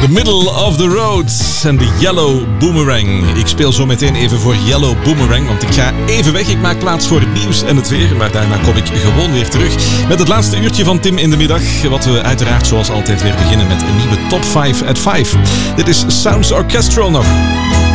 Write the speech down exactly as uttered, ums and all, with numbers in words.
Middle of the Road en de Yellow Boomerang. Ik speel zo meteen even voor Yellow Boomerang, want ik ga even weg. Ik maak plaats voor het nieuws en het weer, maar daarna kom ik gewoon weer terug met het laatste uurtje van Tim in de middag. Wat we uiteraard zoals altijd weer beginnen met een nieuwe Top vijf at vijf. Dit is Sounds Orchestral nog.